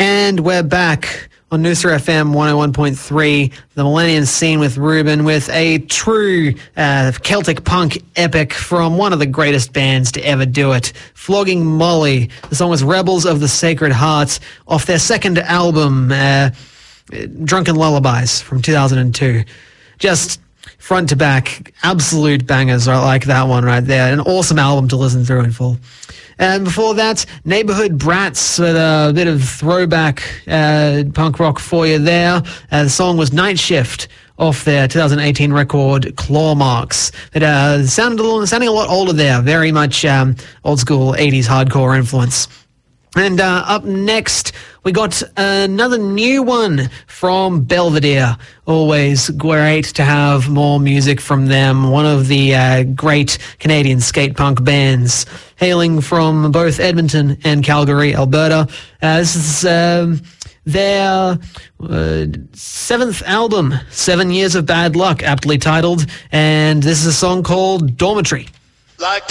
And we're back on Noosa FM 101.3, the Millennium Scene with Ruben, with a true Celtic punk epic from one of the greatest bands to ever do it, Flogging Molly. The song was Rebels of the Sacred Heart off their second album, Drunken Lullabies, from 2002. Just front to back, absolute bangers like that one right there. An awesome album to listen through in full. And before that, Neighborhood Brats with a bit of throwback punk rock for you there. The song was Night Shift off their 2018 record Claw Marks. It sounding a lot older there, very much old school 80s hardcore influence. And up next, we got another new one from Belvedere. Always great to have more music from them. One of the great Canadian skate punk bands, hailing from both Edmonton and Calgary, Alberta. This is their seventh album, 7 Years of Bad Luck, aptly titled. And this is a song called Dormitory. Like